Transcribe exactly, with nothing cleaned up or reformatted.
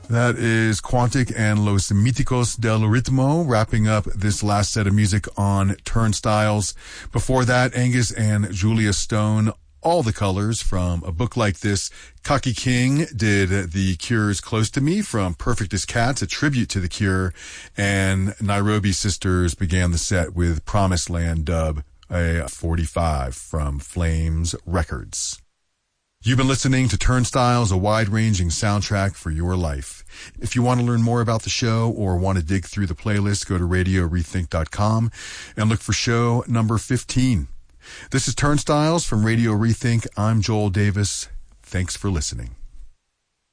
That is Quantic and Los Míticos del Ritmo, wrapping up this last set of music on Turnstiles. Before that, Angus and Julia Stone, All the Colors from A Book Like This. Kaki King did The Cure's Close to Me from Perfect as Cats, a tribute to The Cure. And Nairobi Sisters began the set with Promised Land dub, a forty-five from Flames Records. You've been listening to Turnstiles, a wide-ranging soundtrack for your life. If you want to learn more about the show or want to dig through the playlist, go to radio rethink dot com and look for show number fifteen. This is Turnstiles from Radio Rethink. I'm Joel Davis. Thanks for listening.